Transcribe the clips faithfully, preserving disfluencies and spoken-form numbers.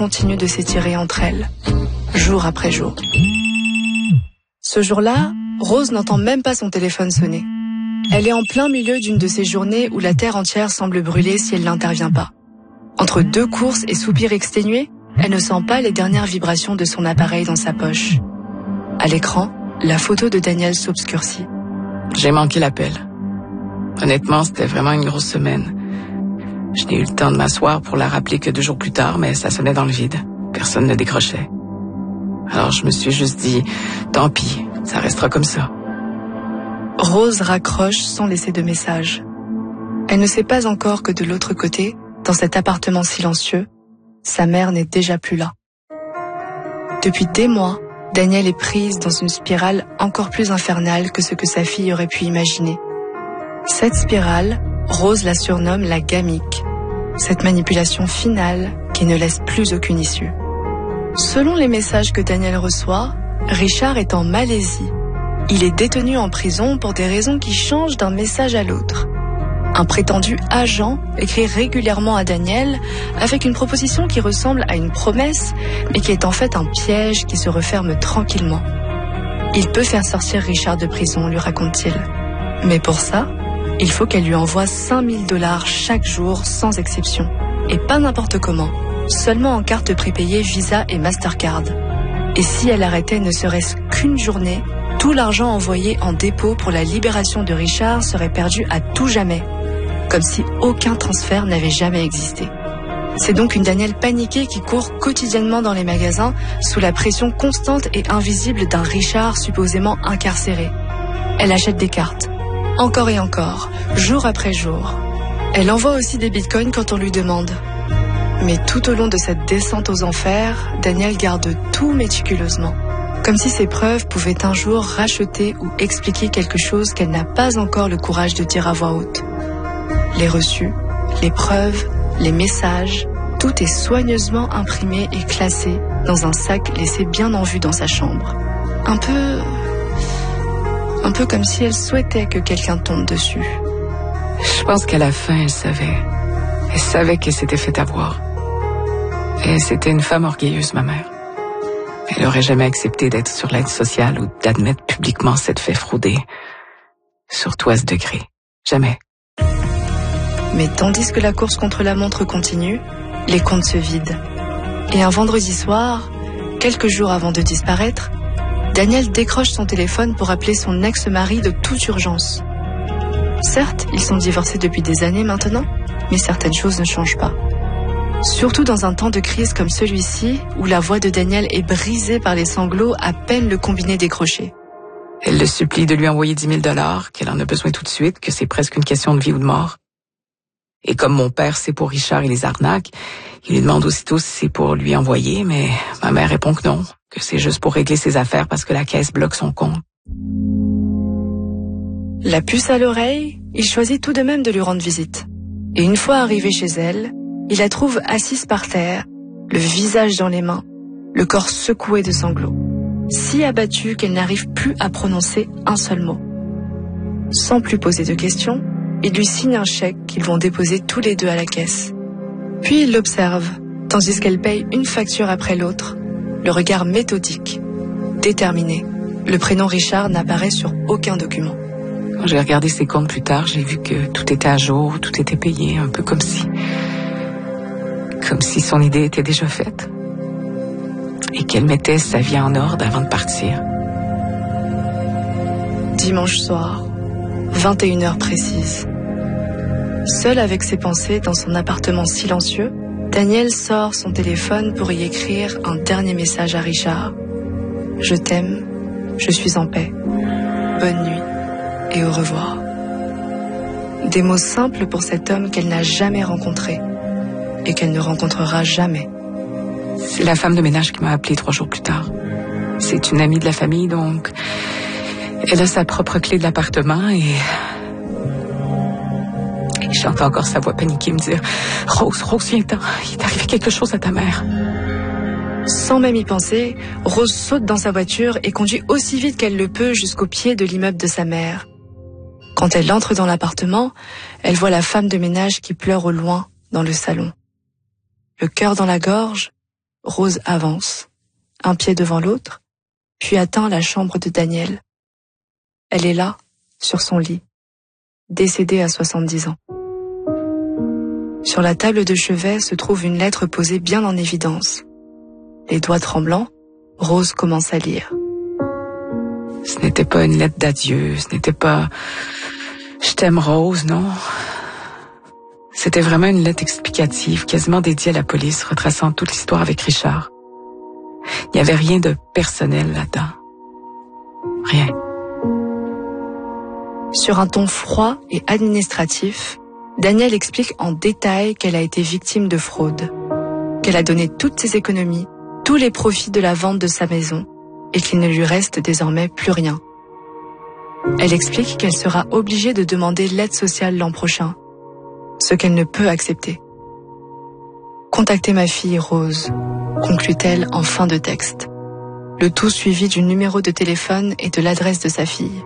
continue de s'étirer entre elles, jour après jour. Ce jour-là, Rose n'entend même pas son téléphone sonner. Elle est en plein milieu d'une de ces journées où la terre entière semble brûler si elle n'intervient pas. Entre deux courses et soupirs exténués, elle ne sent pas les dernières vibrations de son appareil dans sa poche. À l'écran, la photo de Daniel s'obscurcit. J'ai manqué l'appel. Honnêtement, c'était vraiment une grosse semaine. Je n'ai eu le temps de m'asseoir pour la rappeler que deux jours plus tard, mais ça sonnait dans le vide. Personne ne décrochait. Alors je me suis juste dit, tant pis, ça restera comme ça. Rose raccroche sans laisser de message. Elle ne sait pas encore que de l'autre côté, dans cet appartement silencieux, sa mère n'est déjà plus là. Depuis des mois, Danielle est prise dans une spirale encore plus infernale que ce que sa fille aurait pu imaginer. Cette spirale, Rose la surnomme la gamique, cette manipulation finale qui ne laisse plus aucune issue. Selon les messages que Danielle reçoit, Richard est en Malaisie. Il est détenu en prison pour des raisons qui changent d'un message à l'autre. Un prétendu agent écrit régulièrement à Danielle avec une proposition qui ressemble à une promesse, mais qui est en fait un piège qui se referme tranquillement. Il peut faire sortir Richard de prison, lui raconte-t-il. Mais pour ça, il faut qu'elle lui envoie cinq mille dollars chaque jour sans exception. Et pas n'importe comment, seulement en carte prépayée Visa et Mastercard. Et si elle arrêtait ne serait-ce qu'une journée, tout l'argent envoyé en dépôt pour la libération de Richard serait perdu à tout jamais, comme si aucun transfert n'avait jamais existé. C'est donc une Danielle paniquée qui court quotidiennement dans les magasins sous la pression constante et invisible d'un Richard supposément incarcéré. Elle achète des cartes, encore et encore, jour après jour. Elle envoie aussi des bitcoins quand on lui demande. Mais tout au long de cette descente aux enfers, Danielle garde tout méticuleusement. Comme si ces preuves pouvaient un jour racheter ou expliquer quelque chose qu'elle n'a pas encore le courage de dire à voix haute. Les reçus, les preuves, les messages, tout est soigneusement imprimé et classé dans un sac laissé bien en vue dans sa chambre. Un peu... Un peu comme si elle souhaitait que quelqu'un tombe dessus. Je pense qu'à la fin, elle savait. Elle savait qu'elle s'était fait avoir. Et c'était une femme orgueilleuse, ma mère. Elle n'aurait jamais accepté d'être sur l'aide sociale ou d'admettre publiquement s'être fait frauder. Surtout à ce degré. Jamais. Mais tandis que la course contre la montre continue, les comptes se vident. Et un vendredi soir, quelques jours avant de disparaître, Danielle décroche son téléphone pour appeler son ex-mari de toute urgence. Certes, ils sont divorcés depuis des années maintenant, mais certaines choses ne changent pas. Surtout dans un temps de crise comme celui-ci, où la voix de Danielle est brisée par les sanglots à peine le combiné décroché. Elle le supplie de lui envoyer dix mille dollars, qu'elle en a besoin tout de suite, que c'est presque une question de vie ou de mort. Et comme mon père sait pour Richard et les arnaques, il lui demande aussitôt si c'est pour lui envoyer, mais ma mère répond que non, que c'est juste pour régler ses affaires parce que la caisse bloque son compte. La puce à l'oreille, il choisit tout de même de lui rendre visite. Et une fois arrivé chez elle, il la trouve assise par terre, le visage dans les mains, le corps secoué de sanglots, si abattue qu'elle n'arrive plus à prononcer un seul mot. Sans plus poser de questions, il lui signe un chèque qu'ils vont déposer tous les deux à la caisse. Puis il l'observe, tandis qu'elle paye une facture après l'autre, le regard méthodique, déterminé. Le prénom Richard n'apparaît sur aucun document. Quand j'ai regardé ses comptes plus tard, j'ai vu que tout était à jour, tout était payé, un peu comme si... Comme si son idée était déjà faite. Et qu'elle mettait sa vie en ordre avant de partir. Dimanche soir, vingt et une heures précises. Seule avec ses pensées dans son appartement silencieux, Danielle sort son téléphone pour y écrire un dernier message à Richard. Je t'aime, je suis en paix. Bonne nuit et au revoir. Des mots simples pour cet homme qu'elle n'a jamais rencontré et qu'elle ne rencontrera jamais. C'est la femme de ménage qui m'a appelée trois jours plus tard. C'est une amie de la famille, donc elle a sa propre clé de l'appartement et... et j'entends encore sa voix paniquée me dire « Rose, Rose, viens-t'en, il est arrivé quelque chose à ta mère. » Sans même y penser, Rose saute dans sa voiture et conduit aussi vite qu'elle le peut jusqu'au pied de l'immeuble de sa mère. Quand elle entre dans l'appartement, elle voit la femme de ménage qui pleure au loin dans le salon. Le cœur dans la gorge, Rose avance, un pied devant l'autre, puis atteint la chambre de Daniel. Elle est là, sur son lit, décédée à soixante-dix ans. Sur la table de chevet se trouve une lettre posée bien en évidence. Les doigts tremblants, Rose commence à lire. Ce n'était pas une lettre d'adieu, ce n'était pas « Je t'aime Rose », non. C'était vraiment une lettre explicative, quasiment dédiée à la police, retraçant toute l'histoire avec Richard. Il n'y avait rien de personnel là-dedans. Rien. Sur un ton froid et administratif, Daniel explique en détail qu'elle a été victime de fraude, qu'elle a donné toutes ses économies, tous les profits de la vente de sa maison, et qu'il ne lui reste désormais plus rien. Elle explique qu'elle sera obligée de demander l'aide sociale l'an prochain, ce qu'elle ne peut accepter. « Contactez ma fille Rose », conclut-elle en fin de texte, le tout suivi du numéro de téléphone et de l'adresse de sa fille.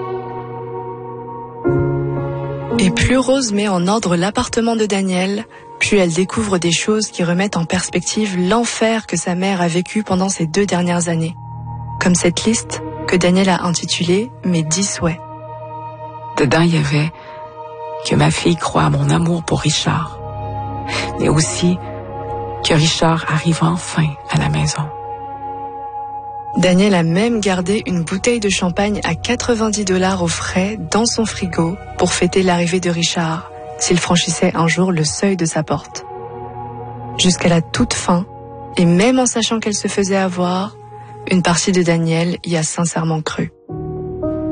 Et plus Rose met en ordre l'appartement de Daniel, plus elle découvre des choses qui remettent en perspective l'enfer que sa mère a vécu pendant ces deux dernières années, comme cette liste que Daniel a intitulée « Mes dix souhaits ». Dedans, il y avait que ma fille croit à mon amour pour Richard, mais aussi que Richard arrive enfin à la maison. Daniel a même gardé une bouteille de champagne à quatre-vingt-dix dollars au frais dans son frigo pour fêter l'arrivée de Richard, s'il franchissait un jour le seuil de sa porte. Jusqu'à la toute fin, et même en sachant qu'elle se faisait avoir, une partie de Daniel y a sincèrement cru.